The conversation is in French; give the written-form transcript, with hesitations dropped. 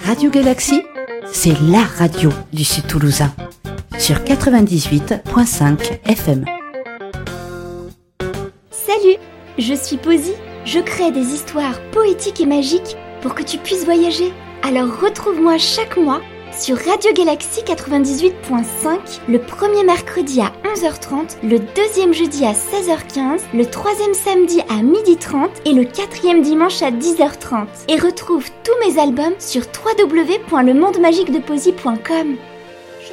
Radio Galaxie, c'est la radio du Sud Toulousain. Sur 98.5 FM. Salut, je suis Posy. Je crée des histoires poétiques et magiques pour que tu puisses voyager. Alors retrouve-moi chaque mois sur Radio Galaxie 98.5, le premier mercredi à 11h30, le deuxième jeudi à 16h15, le troisième samedi à 12h30 et le quatrième dimanche à 10h30. Et retrouve tous mes albums sur www.lemonde-magique-de-Posy.com.